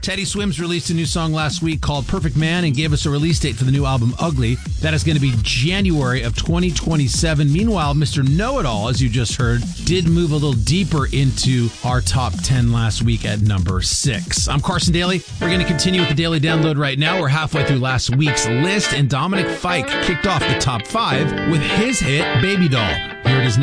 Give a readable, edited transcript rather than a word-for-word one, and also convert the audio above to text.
Teddy Swims released a new song last week called Perfect Man and gave us a release date for the new album Ugly. That is going to be January of 2027. Meanwhile, Mr. Know-It-All, as you just heard, did move a little deeper into our top 10 last week at number 6. I'm Carson Daly. We're going to continue with the Daily Download right now. We're halfway through last week's list, and Dominic Fike kicked off the top 5 with his hit, Baby Doll. Here it is now.